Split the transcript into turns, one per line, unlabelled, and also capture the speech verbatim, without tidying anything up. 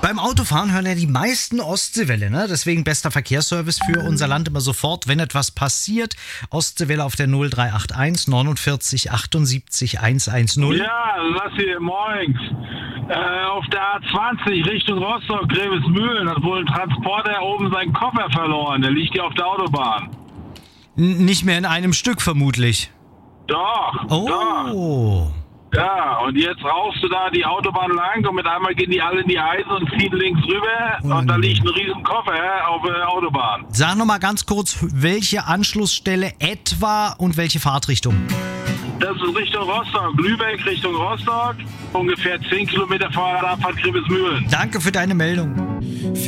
Beim Autofahren hören ja die meisten Ostseewelle, ne? Deswegen bester Verkehrsservice für unser Land immer sofort, wenn etwas passiert. Ostseewelle auf der null drei acht eins neunundvierzig achtundsiebzig hundertzehn.
Ja, lass hier morgens. Äh, auf der A zwanzig Richtung Rostock, Grevesmühlen, hat wohl ein Transporter oben seinen Koffer verloren. Der liegt hier auf der Autobahn.
N- nicht mehr in einem Stück vermutlich.
Doch,
Oh.
doch. Ja, und jetzt rauchst du da die Autobahn lang und mit einmal gehen die alle in die Eisen und ziehen links rüber und da liegt ein riesen Koffer auf der Autobahn.
Sag noch mal ganz kurz, welche Anschlussstelle etwa und welche Fahrtrichtung?
Das ist Richtung Rostock, Lübeck Richtung Rostock, ungefähr zehn Kilometer vor der Abfahrt Grevesmühlen.
Danke für deine Meldung.